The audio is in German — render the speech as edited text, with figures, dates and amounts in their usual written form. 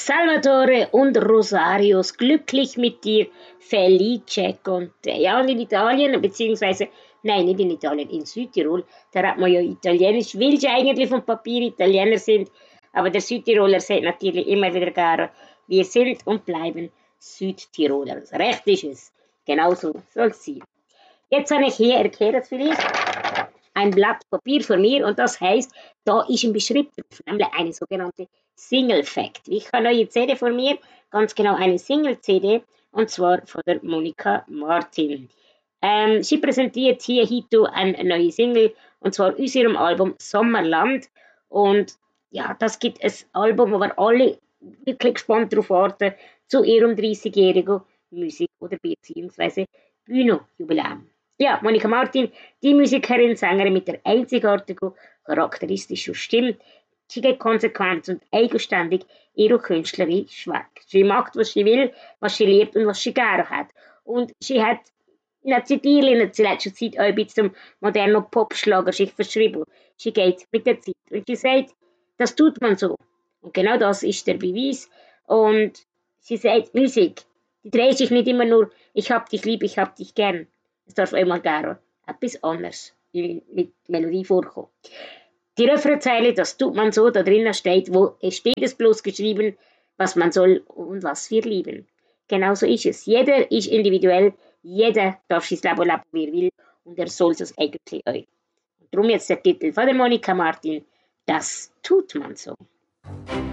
Salvatore und Rosarios, glücklich mit dir, Felice con te. Ja, und in Italien, beziehungsweise, nein, nicht in Italien, in Südtirol, da hat man ja Italienisch, will ja eigentlich vom Papier Italiener sind, aber der Südtiroler sagt natürlich immer wieder gar, wir sind und bleiben Südtiroler. Also recht ist es. Genauso soll es sein. Jetzt habe ich hier, erklärt es vielleicht, ein Blatt Papier von mir und das heißt, da ist ein Beschrieb, nämlich eine sogenannte Single Fact. Ich habe eine neue CD von mir, ganz genau eine Single CD und zwar von der Monika Martin. Sie präsentiert hier Hito eine neue Single und zwar aus ihrem Album Sommerland und ja, das gibt ein Album, wo wir alle wirklich gespannt darauf warten, zu ihrem 30-jährigen Musik- oder beziehungsweise Bühnenjubiläum. Ja, Monika Martin, die Musikerin, Sängerin mit der einzigartigen, charakteristischen Stimme. Sie geht konsequent und eigenständig ihre künstlerische Weg. Sie macht, was sie will, was sie liebt und was sie gerne hat. Und sie hat in der letzten Zeit auch ein bisschen zum modernen Popschlager sich verschrieben. Sie geht mit der Zeit und sie sagt, das tut man so. Und genau das ist der Beweis. Und sie sagt, Musik, die dreht sich nicht immer nur, ich hab dich lieb, ich hab dich gern. Es darf einmal gerne etwas anderes mit Melodie vorkommen. Die Refrainzeile, das tut man so, da drinnen steht, wo es steht es bloß geschrieben, was man soll und was wir lieben. Genauso ist es. Jeder ist individuell, jeder darf sein Leben leben, wie er will und er soll es eigentlich auch. Und darum jetzt der Titel von der Monika Martin, das tut man so.